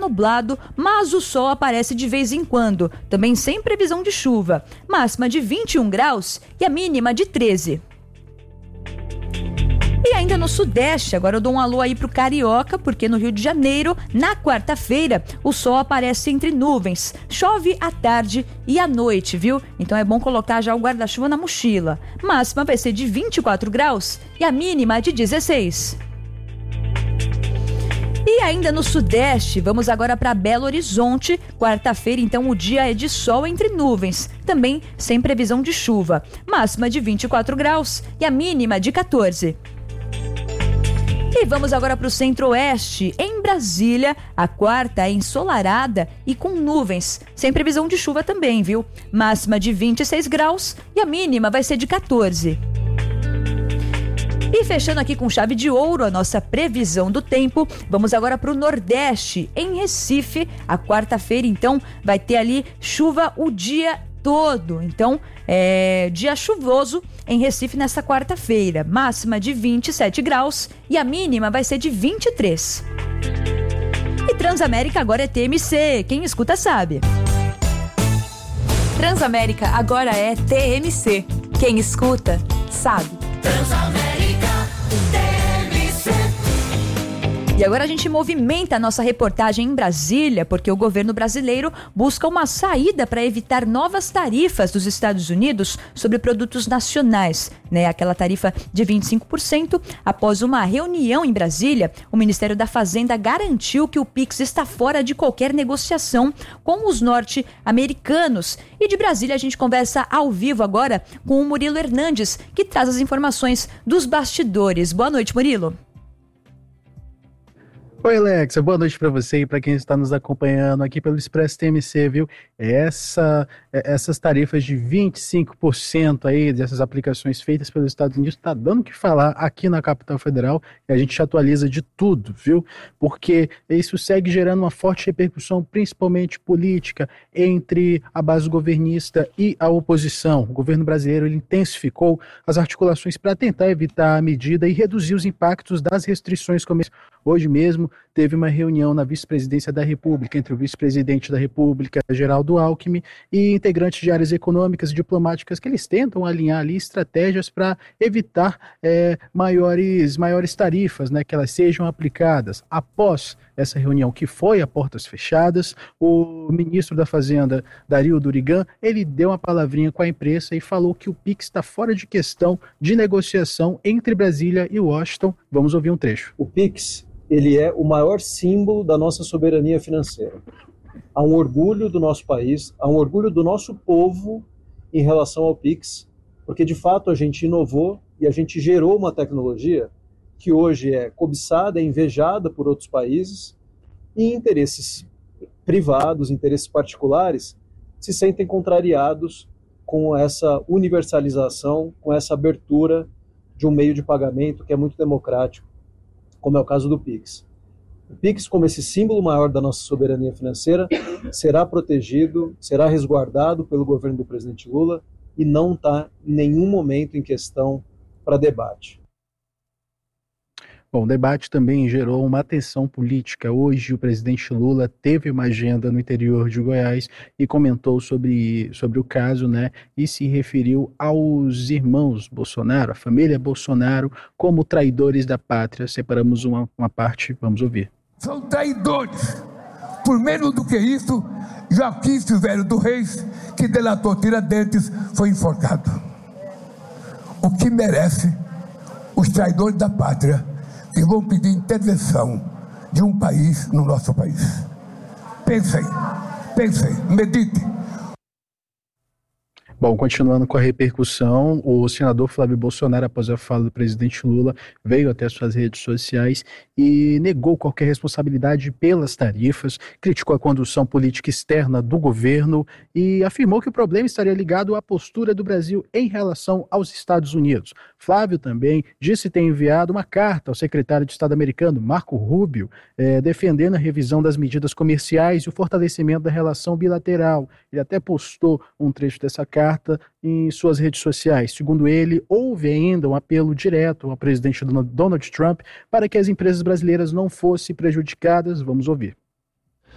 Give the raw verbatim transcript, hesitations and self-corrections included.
nublado, mas o sol aparece de vez em quando, também sem previsão de chuva. Máxima de vinte e um graus e a mínima de treze. E ainda no Sudeste, agora eu dou um alô aí pro Carioca, porque no Rio de Janeiro, na quarta-feira, o sol aparece entre nuvens, chove à tarde e à noite, viu? Então é bom colocar já o guarda-chuva na mochila. Máxima vai ser de vinte e quatro graus e a mínima de dezesseis. E ainda no Sudeste, vamos agora para Belo Horizonte. Quarta-feira, então, o dia é de sol entre nuvens, também sem previsão de chuva. Máxima de vinte e quatro graus e a mínima de quatorze. E vamos agora para o Centro-Oeste. Em Brasília, a quarta é ensolarada e com nuvens, sem previsão de chuva também, viu? Máxima de vinte e seis graus e a mínima vai ser de quatorze. E fechando aqui com chave de ouro a nossa previsão do tempo, vamos agora para o Nordeste. Em Recife, a quarta-feira, então, vai ter ali chuva o dia todo. Então, é dia chuvoso em Recife nessa quarta-feira. Máxima de vinte e sete graus e a mínima vai ser de vinte e três. E Transamérica agora é T M C. Quem escuta sabe. Transamérica agora é T M C. Quem escuta sabe. Transamérica. E agora a gente movimenta a nossa reportagem em Brasília, porque o governo brasileiro busca uma saída para evitar novas tarifas dos Estados Unidos sobre produtos nacionais, né? Aquela tarifa de vinte e cinco por cento. Após uma reunião em Brasília, o Ministério da Fazenda garantiu que o Pix está fora de qualquer negociação com os norte-americanos. E de Brasília a gente conversa ao vivo agora com o Murilo Hernandes, que traz as informações dos bastidores. Boa noite, Murilo. Oi, Alexa, boa noite para você e para quem está nos acompanhando aqui pelo Expresso T M C, viu? Essa, essas tarifas de vinte e cinco por cento aí dessas aplicações feitas pelos Estados Unidos está dando o que falar aqui na capital federal e a gente atualiza de tudo, viu? Porque isso segue gerando uma forte repercussão, principalmente política, entre a base governista e a oposição. O governo brasileiro ele intensificou as articulações para tentar evitar a medida e reduzir os impactos das restrições comerciais. Hoje mesmo teve uma reunião na vice-presidência da República entre o vice-presidente da República, Geraldo Alckmin, e integrantes de áreas econômicas e diplomáticas que eles tentam alinhar ali estratégias para evitar é, maiores, maiores tarifas, né, que elas sejam aplicadas. Após essa reunião, que foi a portas fechadas, o ministro da Fazenda, Dario Durigan, ele deu uma palavrinha com a imprensa e falou que o Pix está fora de questão de negociação entre Brasília e Washington. Vamos ouvir um trecho. O Pix, ele é o maior símbolo da nossa soberania financeira. Há um orgulho do nosso país, há um orgulho do nosso povo em relação ao Pix, porque de fato a gente inovou e a gente gerou uma tecnologia que hoje é cobiçada, é invejada por outros países e interesses privados, interesses particulares se sentem contrariados com essa universalização, com essa abertura de um meio de pagamento que é muito democrático, como é o caso do Pix. O Pix, como esse símbolo maior da nossa soberania financeira, será protegido, será resguardado pelo governo do presidente Lula e não está em nenhum momento em questão para debate. Bom, o debate também gerou uma tensão política. Hoje o presidente Lula teve uma agenda no interior de Goiás e comentou sobre, sobre o caso, né, e se referiu aos irmãos Bolsonaro, a família Bolsonaro, como traidores da pátria. Separamos uma, uma parte, vamos ouvir. São traidores. Por menos do que isso, Joaquim Silvério do Reis, que delatou Tiradentes, foi enforcado. O que merece os traidores da pátria que vão pedir intervenção de um país no nosso país. Pensem, pensem, medite. Bom, continuando com a repercussão, o senador Flávio Bolsonaro, após a fala do presidente Lula, veio até suas redes sociais e negou qualquer responsabilidade pelas tarifas, criticou a condução política externa do governo e afirmou que o problema estaria ligado à postura do Brasil em relação aos Estados Unidos. Flávio também disse ter enviado uma carta ao secretário de Estado americano, Marco Rubio, eh, defendendo a revisão das medidas comerciais e o fortalecimento da relação bilateral. Ele até postou um trecho dessa carta em suas redes sociais. Segundo ele, houve ainda um apelo direto ao presidente Donald Trump para que as empresas brasileiras não fossem prejudicadas. Vamos ouvir.